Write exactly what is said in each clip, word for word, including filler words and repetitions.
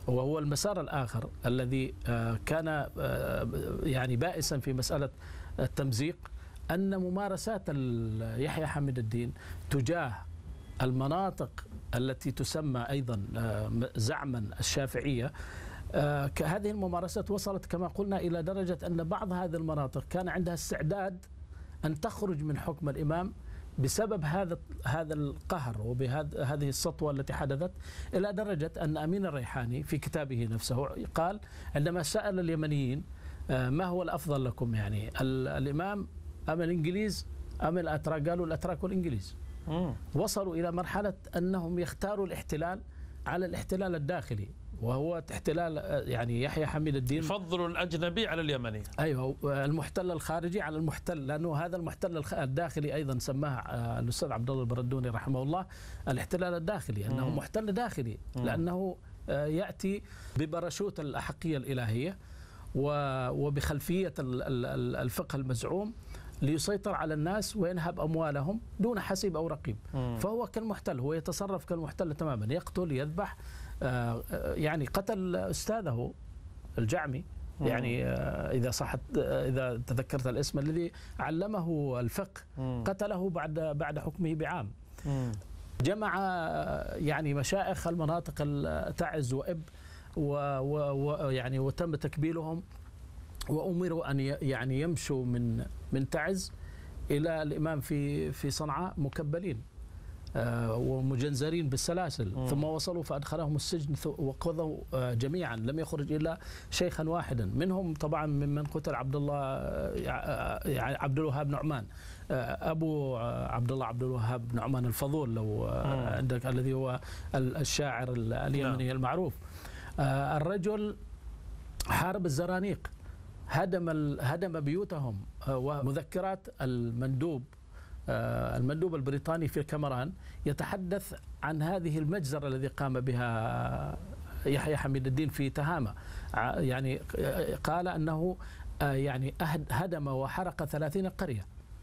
وهو المسار الآخر الذي كان يعني بائسا في مسألة التمزيق، أن ممارسات يحيى حميد الدين تجاه المناطق التي تسمى أيضا زعما الشافعية، هذه الممارسات وصلت كما قلنا إلى درجة أن بعض هذه المناطق كان عندها استعداد أن تخرج من حكم الإمام بسبب هذا هذا القهر وبهذه هذه السطوة التي حدثت، إلى درجة أن أمين الريحاني في كتابه نفسه قال عندما سأل اليمنيين ما هو الأفضل لكم، يعني الإمام أم الإنجليز أم الأتراك، قالوا الأتراك والإنجليز. وصلوا إلى مرحلة أنهم يختاروا الاحتلال على الاحتلال الداخلي، وهو احتلال يعني يحيى حميد الدين يفضل الأجنبي على اليمني. أيوه، المحتل الخارجي على المحتل، لأنه هذا المحتل الداخلي أيضا سماه الأستاذ عبد الله البردوني رحمه الله الاحتلال الداخلي، أنه م. محتل داخلي لأنه يأتي ببرشوت الأحقية الإلهية وبخلفية الفقه المزعوم ليسيطر على الناس وينهب أموالهم دون حسيب أو رقيب. م. فهو كالمحتل، هو يتصرف كالمحتل تماما، يقتل يذبح. يعني قتل أستاذه الجعمي، يعني إذا صحت إذا تذكرت الاسم، الذي علمه الفقه قتله بعد بعد حكمه بعام. جمع يعني مشايخ المناطق تعز وإب ويعني وتم تكبيلهم، وأمروا أن يعني يمشوا من من تعز إلى الإمام في في صنعاء مكبلين ومجنزرين بالسلاسل. م. ثم وصلوا فأدخلهم السجن وقضوا جميعا، لم يخرج إلا شيخا واحدا منهم، طبعا ممن قتل عبد الله عبد الوهاب نعمان، أبو عبد الله عبد الوهاب نعمان الفضول لو م. عندك، الذي هو الشاعر اليمني المعروف. الرجل حارب الزرانيق، هدم هدم بيوتهم، ومذكرات المندوب المندوب البريطاني في الكامران يتحدث عن هذه المجزرة الذي قام بها يحيى حميد الدين في تهامة. يعني قال أنه يعني هدم وحرق ثلاثين قرية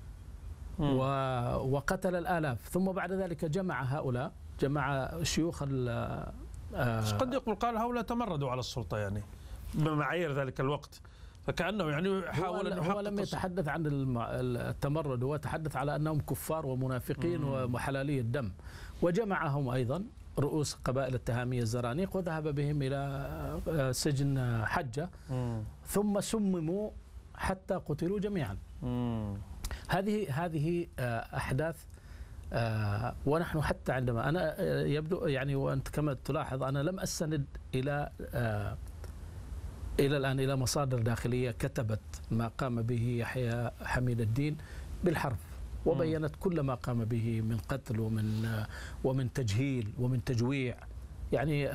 وقتل الآلاف، ثم بعد ذلك جمع هؤلاء، جمع شيوخ قد يقول قال هؤلاء تمردوا على السلطة يعني بمعايير ذلك الوقت، فكأنه يعني يحاول أن هو لم يتحدث عن التمرد، هو تحدث على أنهم كفار ومنافقين ومحلالي الدم. وجمعهم أيضا رؤوس قبائل التهامية الزرانيق وذهب بهم إلى سجن حجة، ثم سمموا حتى قتلوا جميعا. هذه هذه أحداث، ونحن حتى عندما أنا يبدو يعني، وأنت كما تلاحظ أنا لم أستند إلى إلى الآن إلى مصادر داخلية كتبت ما قام به يحيى حميد الدين بالحرف، وبينت كل ما قام به من قتل ومن ومن تجهيل ومن تجويع. يعني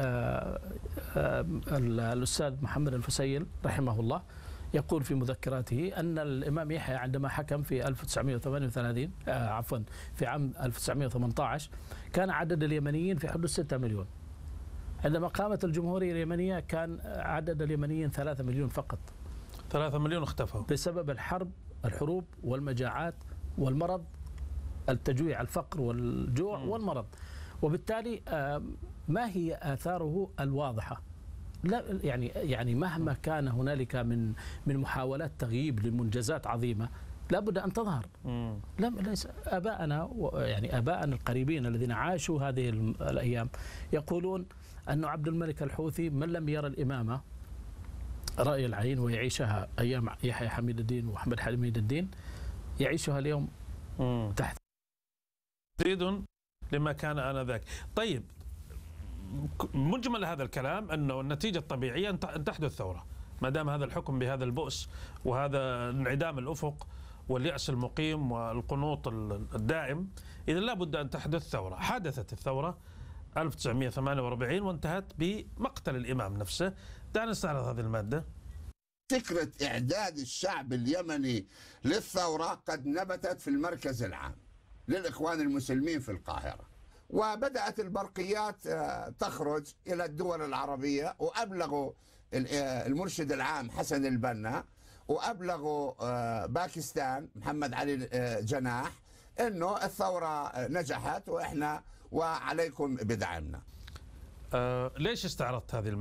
الأستاذ محمد الفسيل رحمه الله يقول في مذكراته أن الإمام يحيى عندما حكم في ألف وتسعمئة وثمانية وثلاثين عفوا في عام ألف وتسعمئة وثمانية عشر كان عدد اليمنيين في حدود ستة مليون. عندما قامت الجمهورية اليمنية كان عدد اليمنيين ثلاثة مليون فقط. ثلاثة مليون اختفوا بسبب الحرب الحروب والمجاعات والمرض، التجويع، الفقر والجوع م. والمرض. وبالتالي ما هي آثاره الواضحة؟ لا يعني يعني مهما كان هنالك من من محاولات تغييب لمنجزات عظيمة لابد أن تظهر. لا ليس آباءنا يعني آباءنا القريبين الذين عاشوا هذه الأيام يقولون أن عبد الملك الحوثي من لم يرى الإمامة رأي العين ويعيشها أيام يحيى حميد الدين وأحمد حميد الدين يعيشها اليوم مم. تحت تزيد لما كان آنذاك. طيب، مجمل هذا الكلام أنه النتيجة الطبيعية أن تحدث ثورة ما دام هذا الحكم بهذا البؤس وهذا انعدام الأفق واليأس المقيم والقنوط الدائم، إذا لا بد أن تحدث ثورة. حدثت الثورة ألف وتسعمئة وثمانية وأربعين وانتهت بمقتل الإمام نفسه. دعنا نستعرض هذه المادة. فكرة إعداد الشعب اليمني للثورة قد نبتت في المركز العام للإخوان المسلمين في القاهرة، وبدأت البرقيات تخرج إلى الدول العربية، وأبلغوا المرشد العام حسن البنا، وأبلغوا باكستان محمد علي جناح أنه الثورة نجحت وإحنا وعليكم بدعمنا. أه ليش استعرضت هذه المادة؟